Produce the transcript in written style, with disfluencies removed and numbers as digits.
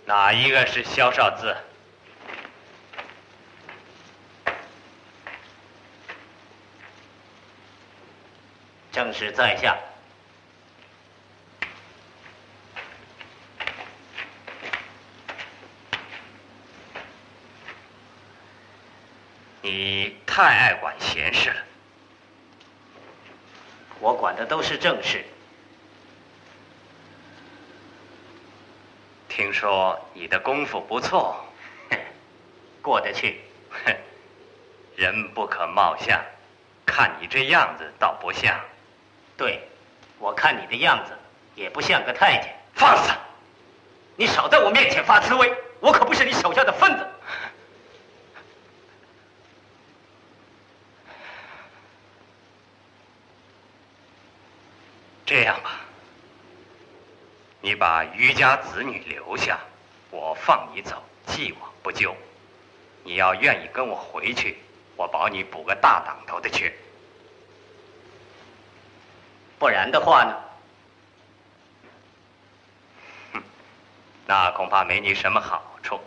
哪一个是萧少资？ 正是在下。 你太爱管闲事了。 我管的都是正事。 听说你的功夫不错， 过得去。 人不可貌相，看你这样子倒不像。 对，我看你的样子也不像个太监。 放肆！ 你少在我面前发滋威，我可不是你手下的分子。 这样吧，你把余家子女留下，我放你走，既往不咎。你要愿意跟我回去，我保你补个大党头的缺。 不然的话呢？ 那恐怕没你什么好处。